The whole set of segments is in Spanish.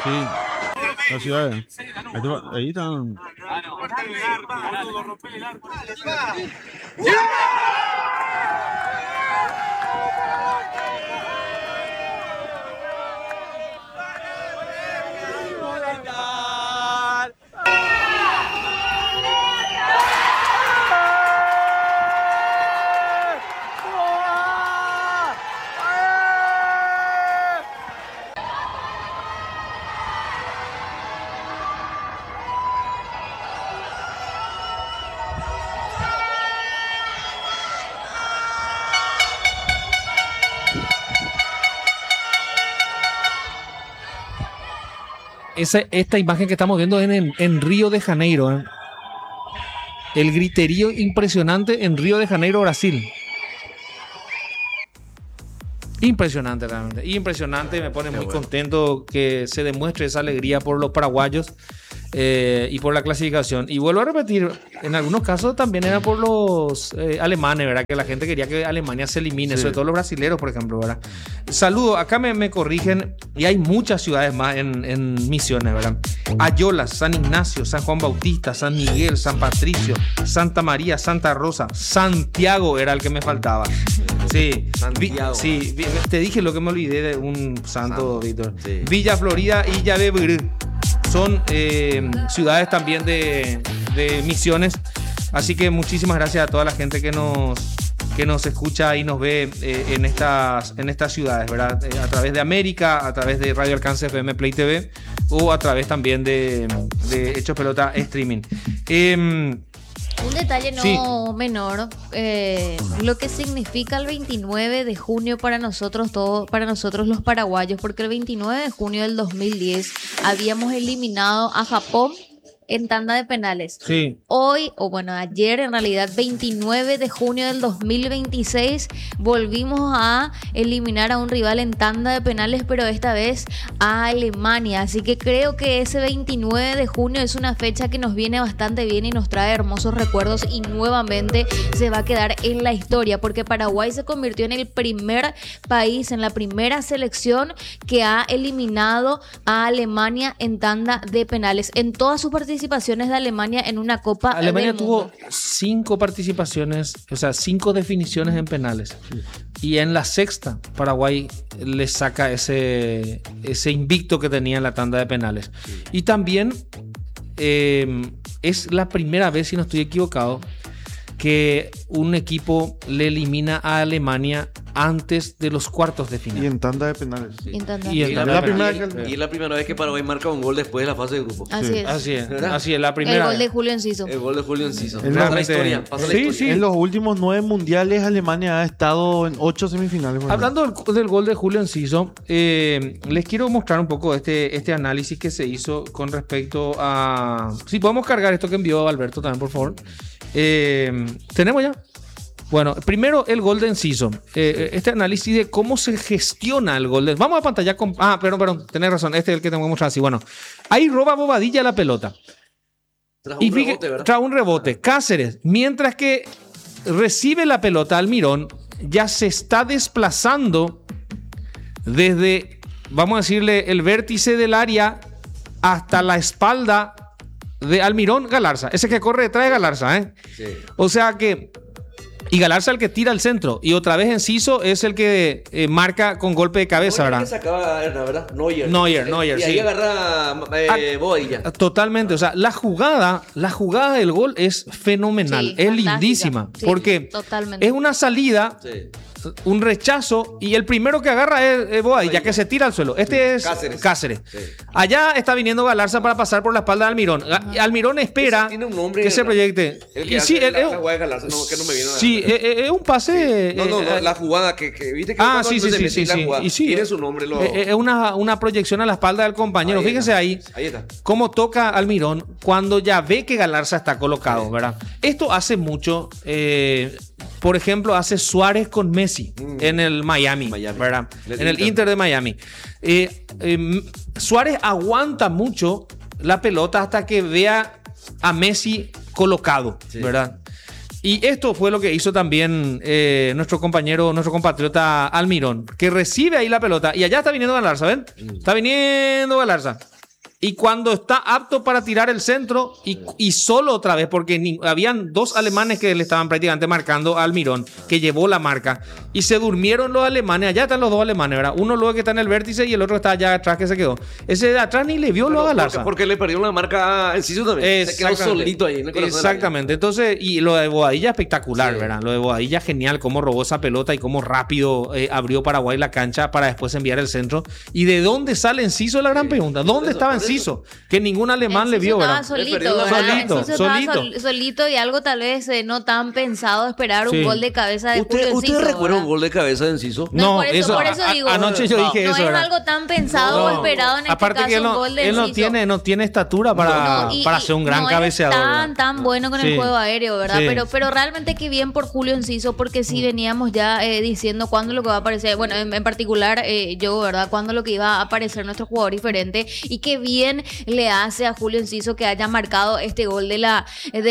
Sí, la ciudad. Ahí están. Esta imagen que estamos viendo en Río de Janeiro, ¿eh? El griterío impresionante en Río de Janeiro, Brasil. Impresionante, realmente. Impresionante. Me pone muy contento que se demuestre esa alegría por los paraguayos y por la clasificación. Y vuelvo a repetir, en algunos casos también era por los alemanes, ¿verdad? Que la gente quería que Alemania se elimine, sobre todo los brasileros, por ejemplo, ¿verdad? Saludo, acá me corrigen, y hay muchas ciudades más en Misiones, ¿verdad? Ayolas, San Ignacio, San Juan Bautista, San Miguel, San Patricio, Santa María, Santa Rosa, Santiago era el que me faltaba. Sí, Santiago. Sí, te dije lo que me olvidé de un santo, Víctor. Sí. Villa Florida y Llavebrú son ciudades también de Misiones. Así que muchísimas gracias a toda la gente que nos escucha y nos ve en estas ciudades, ¿verdad? A través de América, a través de Radio Alcance FM Play TV o a través también de Hechos Pelota Streaming. Un detalle no Sí. menor, lo que significa el 29 de junio para nosotros los paraguayos, porque el 29 de junio del 2010 habíamos eliminado a Japón en tanda de penales. Sí. Hoy, o bueno, ayer en realidad, 29 de junio del 2026, volvimos a eliminar a un rival en tanda de penales, pero esta vez a Alemania. Así que creo que ese 29 de junio es una fecha que nos viene bastante bien y nos trae hermosos recuerdos y nuevamente se va a quedar en la historia, porque Paraguay se convirtió en el primer país, en la primera selección que ha eliminado a Alemania en tanda de penales. En todas sus participaciones de Alemania en una Copa Alemania del tuvo Mundo. 5 participaciones, o sea, 5 definiciones en penales. Y en la sexta, Paraguay le saca ese invicto que tenía en la tanda de penales. Y también es la primera vez, si no estoy equivocado, que un equipo le elimina a Alemania antes de los cuartos de Y final. en tanda de penales. Y en tanda. Y en Y tanda la de primera penales. que- y es la primera vez que Paraguay marca un gol después de la fase de grupo. Así es. ¿Verdad? Así es, la El primera gol de vez. Julio Enciso. El gol de Julio Enciso. Es Pasa la realmente- historia. Pasa la Sí, historia. sí. En los últimos 9 mundiales, Alemania ha estado en 8 semifinales. bueno. Hablando del gol de Julio Enciso, les quiero mostrar un poco este análisis que se hizo con respecto a... Si podemos cargar esto que envió Alberto también, por favor. ¿Tenemos ya? Bueno, primero el gol de Enciso. Este análisis de cómo se gestiona el gol de... Vamos a pantalla con... Ah, perdón, tenés razón. Este es el que tengo que mostrar así. Bueno, ahí roba Bobadilla la pelota. Tras Y un fíjate, rebote, ¿verdad? tras un rebote, Cáceres, mientras que recibe la pelota Almirón, ya se está desplazando desde, vamos a decirle, el vértice del área hasta la espalda de Almirón Galarza. Ese que corre detrás de Galarza, ¿eh? Sí. O sea que... Y Galarza el que tira al centro. Y otra vez Enciso es el que marca con golpe de cabeza, Neuer que ¿verdad? sacaba Erna, ¿verdad? Neuer. Neuer, y ahí sí. agarra Bobadilla. Totalmente, o sea, la jugada del gol es fenomenal, Sí, es fantástica. lindísima, Sí, porque totalmente. es una salida, Sí. un rechazo, y el primero que agarra es Bobadilla, que se tira al suelo. Este es Cáceres. Sí. Allá está viniendo Galarza para pasar por la espalda de Almirón. Almirón espera Ese tiene un nombre, que se proyecte. El que Y sí, hace la jugada de Galarza, no, que no me viene nada. sí, es un pase. No, la jugada que viste que Ah, cuando sí, se sí, mete sí, la sí. jugada, Y sí, tiene su nombre. es una proyección a la espalda del compañero. Ahí Fíjense está. ahí. Ahí está. Cómo toca Almirón cuando ya ve que Galarza está colocado, ¿verdad? Esto hace mucho, por ejemplo, hace Suárez con Messi en el Miami, ¿verdad? En el Inter de Miami. Suárez aguanta mucho la pelota hasta que vea a Messi colocado, Sí. ¿verdad? Y esto fue lo que hizo también nuestro compatriota Almirón, que recibe ahí la pelota y allá está viniendo Galarza, ¿ven? Está viniendo Galarza. Y cuando está apto para tirar el centro y solo otra vez, porque habían dos alemanes que le estaban prácticamente marcando a Almirón, que llevó la marca. Y se durmieron los alemanes. Allá están los dos alemanes, ¿verdad? Uno luego que está en el vértice y el otro está allá atrás que se quedó. Ese de atrás ni le vio lo a Galarza. Porque le perdieron la marca a Enciso también. Se quedó solito ahí. Exactamente. Entonces, y lo de Boadilla espectacular, ¿verdad? Lo de Boadilla genial, cómo robó esa pelota y cómo rápido abrió Paraguay la cancha para después enviar el centro. ¿Y de dónde sale Enciso? Es la gran pregunta. ¿Dónde estaba Enciso? Que ningún alemán le vio, ¿verdad? Solito y algo tal vez no tan pensado esperar un gol de cabeza de Julio Enciso. ¿Usted recuerda un gol de cabeza de Enciso? No, por eso digo. Anoche yo dije eso. No es algo tan pensado o esperado en este caso, un gol de Enciso. Él no tiene estatura para ser un gran cabeceador. No tan bueno con el juego aéreo, ¿verdad? Pero realmente qué bien por Julio Enciso, porque sí veníamos ya diciendo cuándo lo que va a aparecer. Bueno, en particular yo, ¿verdad? Cuándo lo que iba a aparecer nuestro jugador diferente. Y qué bien le hace a Julio Enciso que haya marcado este gol de la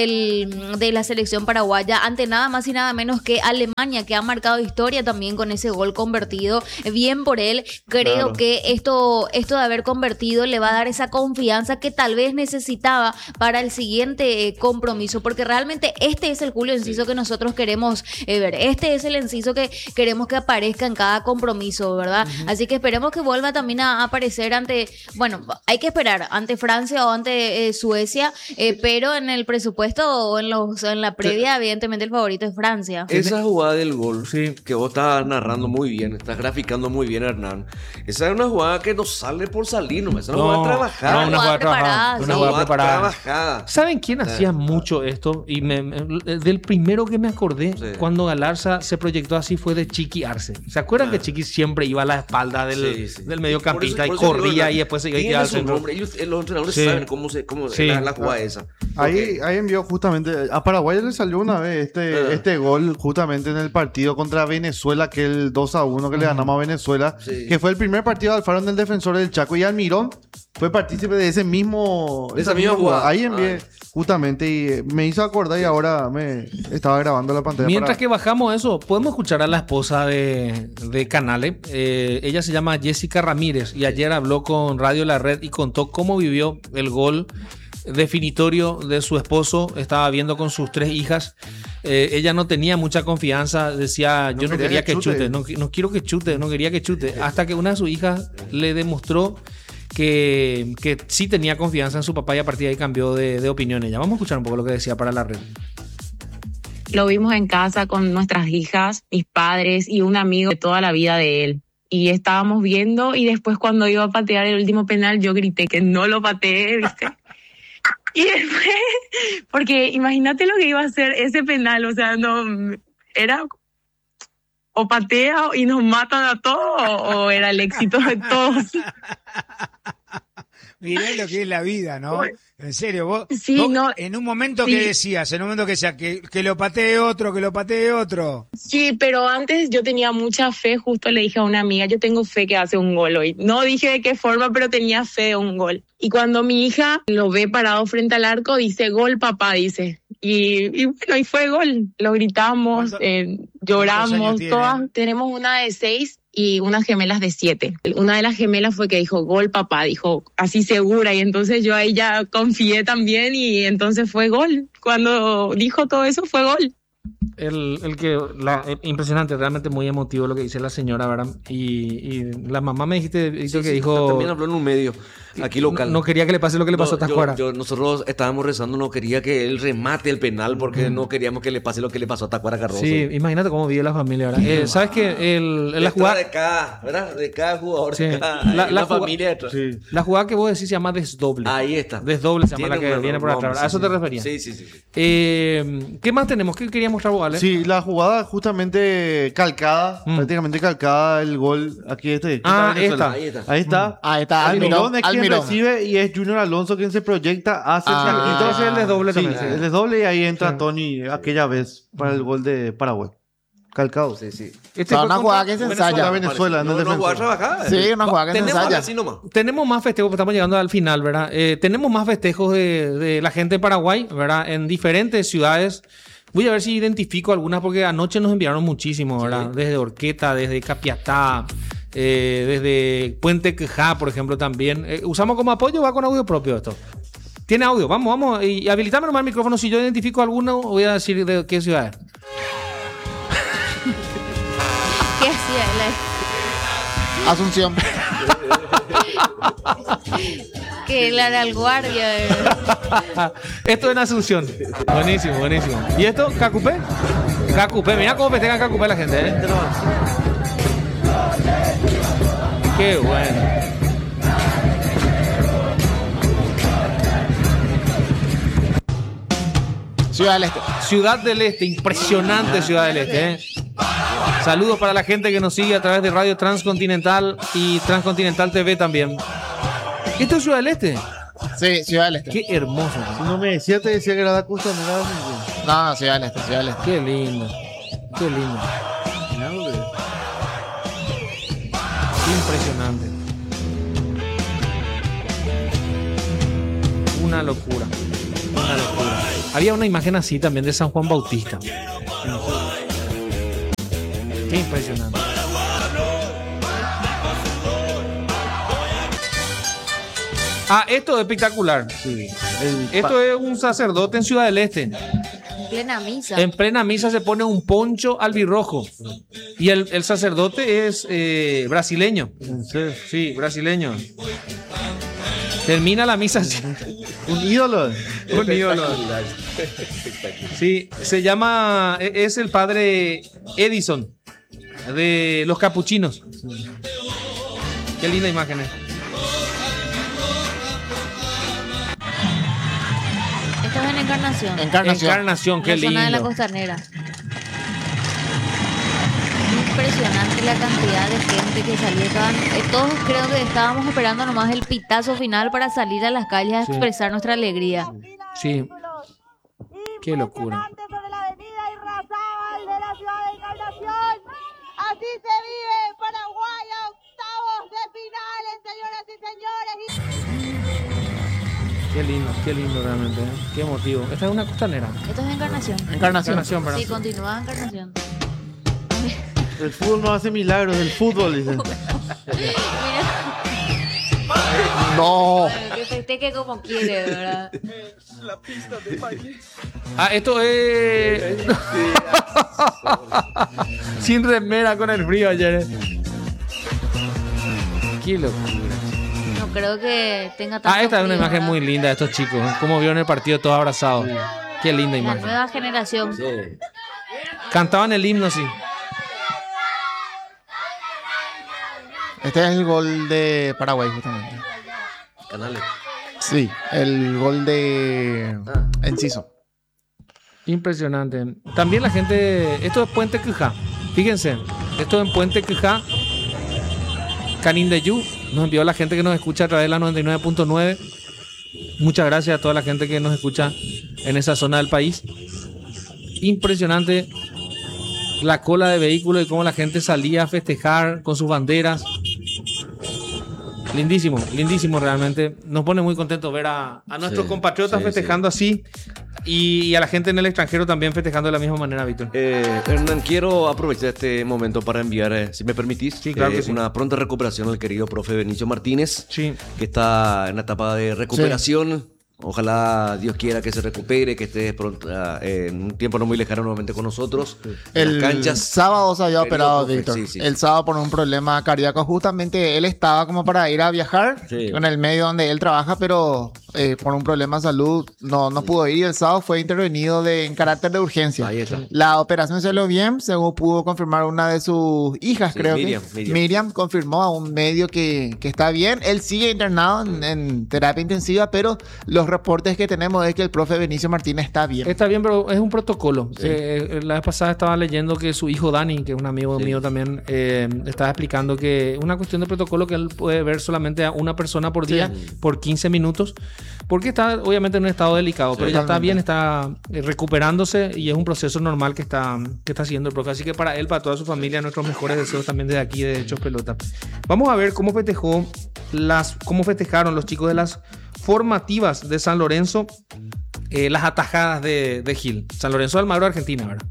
selección paraguaya ante nada más y nada menos que Alemania, que ha marcado historia también con ese gol convertido. Bien por él. Creo que esto de haber convertido le va a dar esa confianza que tal vez necesitaba para el siguiente compromiso, porque realmente este es el Julio Enciso que nosotros queremos ver. Este es el Enciso que queremos que aparezca en cada compromiso, ¿verdad? Así que esperemos que vuelva también a aparecer hay que esperar ante Francia o ante Suecia, pero en el presupuesto o en la previa, evidentemente el favorito es Francia. Esa jugada del gol que vos estás narrando muy bien, estás graficando muy bien, Hernán. Esa es una jugada que no sale por salir, no es una jugada trabajada. Una jugada preparada. ¿Saben quién hacía mucho esto? Y del primero que me acordé, cuando Galarza se proyectó así, fue de Chiqui Arce. ¿Se acuerdan que Chiqui siempre iba a la espalda del mediocampista y corría y después se iba al centro? Los entrenadores saben cómo la jugada esa. Ahí envió justamente a Paraguay le salió una vez este gol justamente en el partido contra Venezuela, que el 2-1 que le ganamos a Venezuela, que fue el primer partido de Alfaro en el Defensor del Chaco, y Almirón fue partícipe de esa misma jugada. Ahí envié justamente y me hizo acordar y ahora me estaba grabando la pantalla. Mientras que bajamos eso, podemos escuchar a la esposa de Canale. Ella se llama Jessica Ramírez y ayer habló con Radio La Red y contó cómo vivió el gol definitorio de su esposo. Estaba viendo con sus 3 hijas. Ella no tenía mucha confianza, decía yo no quería que chute, no quiero que chute, no quería que chute, hasta que una de sus hijas le demostró que sí tenía confianza en su papá y a partir de ahí cambió de opinión ella. Vamos a escuchar un poco lo que decía para La Red. Lo vimos en casa con nuestras hijas, mis padres y un amigo de toda la vida de él. Y estábamos viendo y después cuando iba a patear el último penal yo grité que no lo pateé, ¿viste? Y después, porque imagínate lo que iba a hacer ese penal, o sea, no era o patea y nos matan a todos o era el éxito de todos. Mirá lo que es la vida, ¿no? En serio, vos en un momento que decías, que lo patee otro. Sí, pero antes yo tenía mucha fe, justo le dije a una amiga, yo tengo fe que hace un gol hoy. No dije de qué forma, pero tenía fe de un gol. Y cuando mi hija lo ve parado frente al arco, dice, gol papá, dice. Y bueno, y fue gol. Lo gritamos, lloramos, todas. Tenemos una de 6 y unas gemelas de 7. Una de las gemelas fue que dijo, gol papá, dijo, así segura. Y entonces yo ahí ya confié y entonces fue gol. Cuando dijo todo eso fue gol. Impresionante, realmente muy emotivo lo que dice la señora, ¿verdad? Y la mamá me dijiste que dijo... También habló en un medio aquí local. No quería que le pase lo que le pasó a Tacuara. Nosotros estábamos rezando, no quería que él remate el penal porque no queríamos que le pase lo que le pasó a Tacuara Carrozo. Sí, imagínate cómo vive la familia, ¿verdad? ¿Sabes qué? La jugada... De cada jugador, sí. la familia detrás. Sí. La jugada que vos decís se llama desdoble. Ahí está. Desdoble se llama la que viene por atrás. ¿A eso te referías? Sí. ¿Qué más tenemos? ¿Qué quería mostrar vos, Ale? Sí, la jugada justamente calcada, prácticamente calcada, el gol aquí Ahí está. Almirón es quien recibe y es Junior Alonso quien se proyecta hacia el saquito. Entonces el desdoble también. Sí, el desdoble y ahí entra Tony aquella vez para el gol de Paraguay. Calcado. Sí. Una jugada que se ensaya. Venezuela, una jugada trabajada. Sí, una jugada que se ensaya. Tenemos más festejos, estamos llegando al final, ¿verdad? Tenemos más festejos de la gente de Paraguay, ¿verdad? En diferentes ciudades. Voy a ver si identifico algunas, porque anoche nos enviaron muchísimo, ¿verdad? Desde Orqueta, desde Capiatá, desde Puente Quejá, por ejemplo, también. ¿Usamos como apoyo o va con audio propio esto? Tiene audio, vamos. Y habilitame nomás el micrófono. Si yo identifico alguno, voy a decir de qué ciudad es. ¿Qué hacía él? Asunción. Que la de guardia. Esto es en Asunción. Buenísimo. ¿Y esto? ¿Cacupé? Cacupé. Mira cómo festejan Cacupé la gente, ¿eh? Qué bueno. Ciudad del Este, impresionante Ciudad del Este, ¿eh? Saludos para la gente que nos sigue a través de Radio Transcontinental y Transcontinental TV también. ¿Esto es Ciudad del Este? Sí, Ciudad del Este. Qué hermoso. Si no me decía, te decía que era la costa, No, Ciudad del Este. Qué lindo. Impresionante. Una locura. Había una imagen así también de San Juan Bautista. Qué impresionante. Esto es espectacular. Sí. Esto es un sacerdote en Ciudad del Este. En plena misa se pone un poncho albirrojo. Y el sacerdote es brasileño. Sí, brasileño. Termina la misa. Un ídolo. Sí, se llama. Es el padre Edison de los capuchinos. Qué linda imagen es. Esto es en Encarnación. Encarnación, qué lindo. La zona de la Costanera. Impresionante la cantidad de gente que salió. Todos creo que estábamos esperando nomás el pitazo final para salir a las calles a expresar nuestra alegría. Sí. Qué locura. Así se vive en Paraguay a octavos de finales, señoras y señores. Qué lindo realmente, ¿eh? Qué emotivo. Esta es una costanera. Esto es Encarnación. Encarnación, perdón. Sí, continúa Encarnación. El fútbol no hace milagros, el fútbol, dicen. No. Que festeje como quiere, ¿verdad? La pista de baile. Esto es... Sin remera con el frío ayer. Qué locura. No creo que tenga tanto esta es una frío, imagen ¿verdad? muy linda de estos chicos. Como vieron el partido todos abrazados. Qué linda La imagen. nueva generación. Sí. Cantaban el himno, sí. Este es el gol de Paraguay, justamente. Canales. Sí, el gol de Enciso. Impresionante. También la gente... Esto es Puente Quejá. Fíjense. Esto es en Puente Quejá. Canindeyú. Nos envió la gente que nos escucha a través de la 99.9. Muchas gracias a toda la gente que nos escucha en esa zona del país. Impresionante la cola de vehículos y cómo la gente salía a festejar con sus banderas. Lindísimo realmente. Nos pone muy contentos ver a nuestros compatriotas festejando así y a la gente en el extranjero también festejando de la misma manera, Víctor. Hernán, quiero aprovechar este momento para enviar, si me permitís, claro que una pronta recuperación al querido profe Benicio Martínez, que está en la etapa de recuperación. Ojalá Dios quiera que se recupere, que esté pronto, en un tiempo no muy lejano nuevamente con nosotros. El canchas. Sábado se había operado, profe, Víctor. sí. El sábado por un problema cardíaco. Justamente él estaba como para ir a viajar en el medio donde él trabaja, pero por un problema de salud no pudo ir. Y el sábado fue intervenido en carácter de urgencia. Ahí está. La operación salió bien, según pudo confirmar una de sus hijas, creo Miriam confirmó a un medio que está bien. Él sigue internado en terapia intensiva, pero los reportes que tenemos es que el profe Benicio Martínez está bien. Está bien, pero es un protocolo. La vez pasada estaba leyendo que su hijo Dani, que es un amigo mío también, estaba explicando que es una cuestión de protocolo que él puede ver solamente a una persona por día por 15 minutos, porque está obviamente en un estado delicado, pero ya está bien, está recuperándose y es un proceso normal que está haciendo el profe. Así que para él, para toda su familia, nuestros mejores deseos también desde aquí de Hechos Pelota. Vamos a ver cómo festejaron los chicos de las formativas de San Lorenzo las atajadas de Gil. San Lorenzo de Almagro, Argentina, ¿verdad?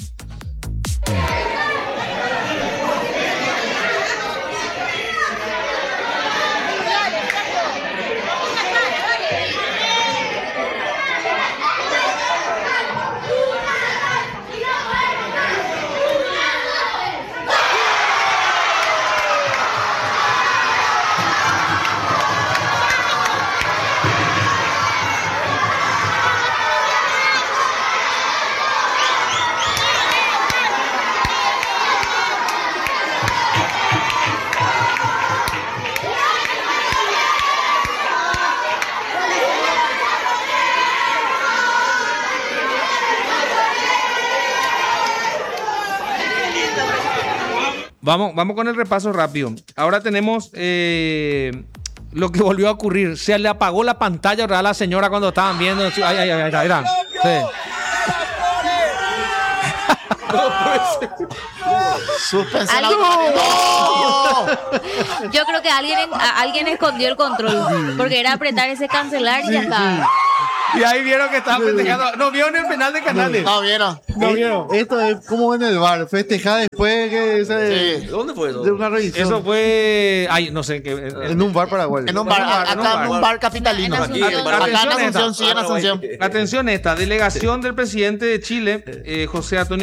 Vamos con el repaso rápido. Ahora tenemos lo que volvió a ocurrir. Se le apagó la pantalla a la señora cuando estaban viendo. Ay, era. Sí. Yo creo que alguien escondió el control. Porque era apretar ese cancelar y ya estaba. Y ahí vieron que estaban festejando. No vieron el penal de Canales. No vieron. Esto es como en el bar. Festejar después que sí. ¿Dónde fue eso? De una revisión. Eso fue. Ay, no sé qué. En un bar paraguayo. En un bar capitalino. Aquí en Asunción, sí, en Asunción. Atención esta. Delegación del presidente de Chile, José Antonio